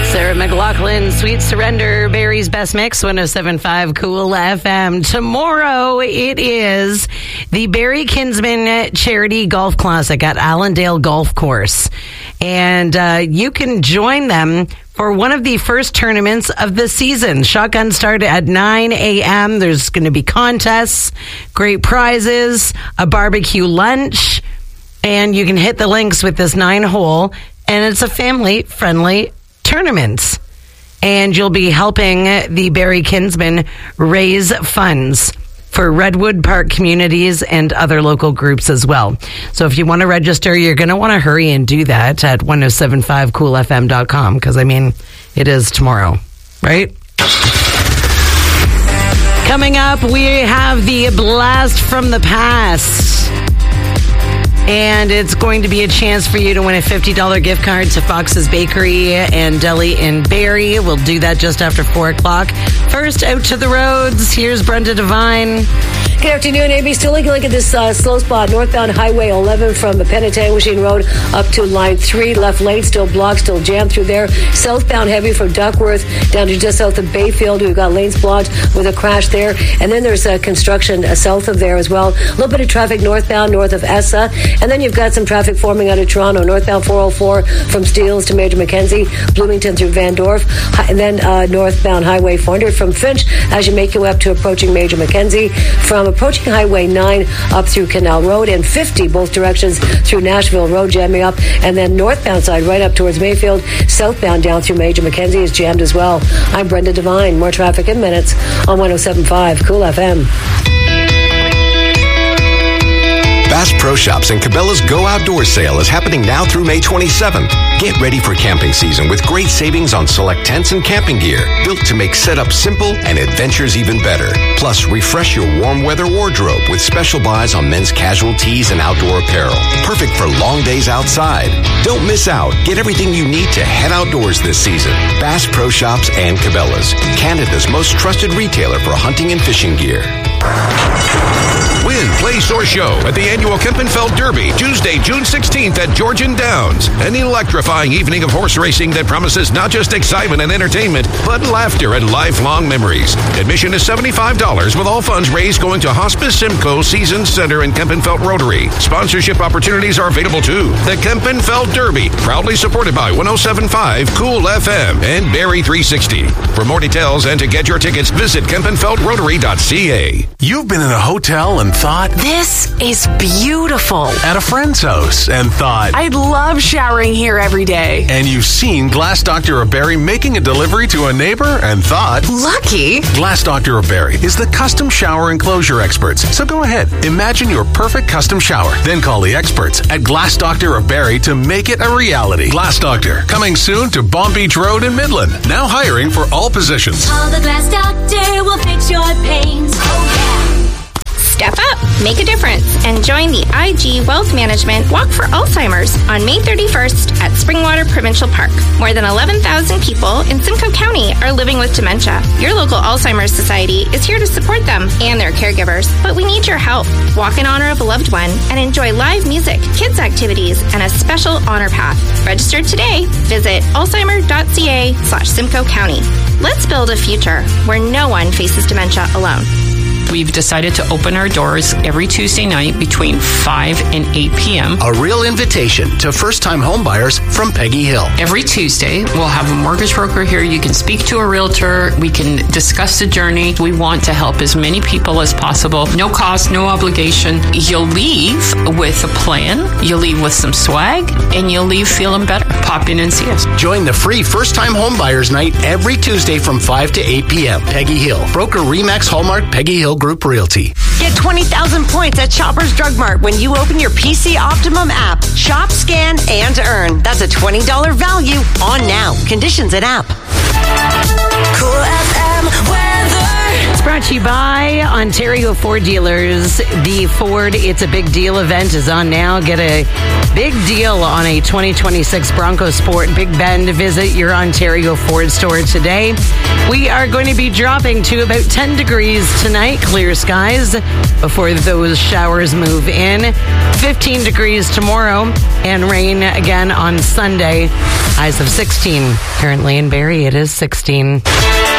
Sarah McLachlan, Sweet Surrender, Barry's Best Mix, 107.5 Cool FM. Tomorrow it is the Barry Kinsman Charity Golf Classic at Allendale Golf Course. And you can join them for one of the first tournaments of the season. Shotgun start at 9 a.m. There's going to be contests, great prizes, a barbecue lunch, and you can hit the links with this 9-hole, and it's a family-friendly tournament. And you'll be helping the Barry Kinsman raise funds for Redwood Park communities and other local groups as well. So if you want to register, you're going to want to hurry and do that at 1075coolfm.com, because, I mean, it is tomorrow, right? Coming up, we have the Blast from the Past. And it's going to be a chance for you to win a $50 gift card to Fox's Bakery and Deli in Barrie. We'll do that just after 4 o'clock. First, out to the roads. Here's Brenda Devine. Good afternoon, Amy. Still looking at this slow spot, northbound Highway 11 from Penetanguishene Road up to line 3. Left lane still blocked, still jammed through there. Southbound heavy from Duckworth down to just south of Bayfield. We've got lanes blocked with a crash there. And then there's construction south of there as well. A little bit of traffic northbound, north of Essa. And then you've got some traffic forming out of Toronto, northbound 404 from Steeles to Major Mackenzie, Bloomington through Van Dorf, and then northbound Highway 400 from Finch as you make your way up to approaching Major Mackenzie, from approaching Highway 9 up through Canal Road, and 50 both directions through Nashville Road jamming up, and then northbound side right up towards Mayfield, southbound down through Major Mackenzie is jammed as well. I'm Brenda Devine. More traffic in minutes on 107.5 Cool FM. Bass Pro Shops and Cabela's Go Outdoors sale is happening now through May 27th. Get ready for camping season with great savings on select tents and camping gear, built to make setup simple and adventures even better. Plus, refresh your warm weather wardrobe with special buys on men's casual tees and outdoor apparel. Perfect for long days outside. Don't miss out. Get everything you need to head outdoors this season. Bass Pro Shops and Cabela's, Canada's most trusted retailer for hunting and fishing gear. Win, place, or show at the annual Kempenfeld Derby, Tuesday, June 16th at Georgian Downs. An electrifying evening of horse racing that promises not just excitement and entertainment, but laughter and lifelong memories. Admission is $75, with all funds raised going to Hospice Simcoe Season Center and Kempenfeld Rotary. Sponsorship opportunities are available too. The Kempenfeld Derby, proudly supported by 107.5 Cool FM and Barrie 360. For more details and to get your tickets, visit KempenfeldRotary.ca. You've been in a hotel and thought, this is beautiful. At a friend's house and thought, I'd love showering here every day. And you've seen Glass Doctor of Barrie making a delivery to a neighbor and thought, lucky. Glass Doctor of Barrie is the custom shower enclosure experts. So go ahead, imagine your perfect custom shower. Then call the experts at Glass Doctor of Barrie to make it a reality. Glass Doctor, coming soon to Bomb Beach Road in Midland. Now hiring for all positions. Call the Glass Doctor, will fix your pains. Oh, yeah. Step up, make a difference, and join the IG Wealth Management Walk for Alzheimer's on May 31st at Springwater Provincial Park. More than 11,000 people in Simcoe County are living with dementia. Your local Alzheimer's Society is here to support them and their caregivers, but we need your help. Walk in honor of a loved one and enjoy live music, kids activities, and a special honor path. Register today. Visit alzheimer.ca/Simcoe County. Let's build a future where no one faces dementia alone. We've decided to open our doors every Tuesday night between 5 and 8 p.m. A real invitation to first-time homebuyers from Peggy Hill. Every Tuesday, we'll have a mortgage broker here. You can speak to a realtor. We can discuss the journey. We want to help as many people as possible. No cost, no obligation. You'll leave with a plan. You'll leave with some swag, and you'll leave feeling better. Pop in and see us. Join the free first-time homebuyers night every Tuesday from 5 to 8 p.m. Peggy Hill. Broker Remax Hallmark Peggy Hill Group Realty. Get 20,000 points at Shoppers Drug Mart when you open your PC Optimum app. Shop, scan, and earn. That's a $20 value on now. Conditions at app. Cool FM weather. It's brought to you by Ontario Ford Dealers. The Ford It's a Big Deal event is on now. Get a big deal on a 2026 Bronco Sport Big Bend. Visit your Ontario Ford store today. We are going to be dropping to about 10 degrees tonight, clear skies, before those showers move in. 15 degrees tomorrow, and rain again on Sunday. Highs of 16. Currently in Barrie, it is 16.